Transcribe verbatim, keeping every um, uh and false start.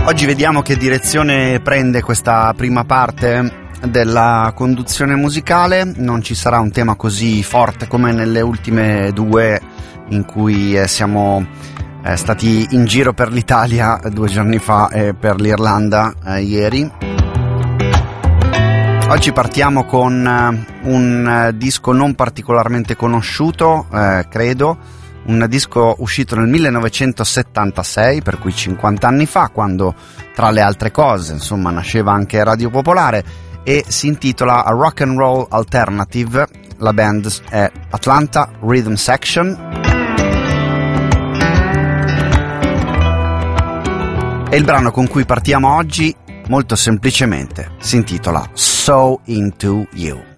Oggi vediamo che direzione prende questa prima parte della conduzione musicale. Non ci sarà un tema così forte come nelle ultime due, in cui eh, siamo eh, stati in giro per l'Italia due giorni fa e per l'Irlanda eh, ieri. Oggi partiamo con uh, un uh, disco non particolarmente conosciuto, eh, credo, un disco uscito nel millenovecentosettantasei, per cui cinquanta anni fa, quando tra le altre cose, insomma, nasceva anche Radio Popolare, e si intitola A Rock and Roll Alternative. La band è Atlanta Rhythm Section e il brano con cui partiamo oggi, molto semplicemente, si intitola So Into You.